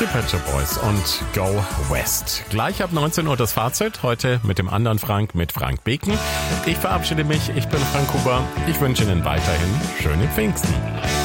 Die Pet Shop Boys und Go West. Gleich ab 19 Uhr das Fazit. Heute mit dem anderen Frank, mit Frank Beken. Ich verabschiede mich. Ich bin Frank Huber. Ich wünsche Ihnen weiterhin schöne Pfingsten.